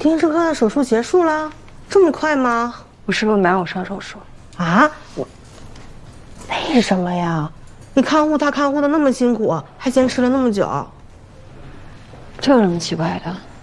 丁志哥的手术结束了，这么快吗？ 我师傅没让我上手术。 啊？为什么呀？你看护他看护的那么辛苦，还坚持了那么久。 这有什么奇怪的？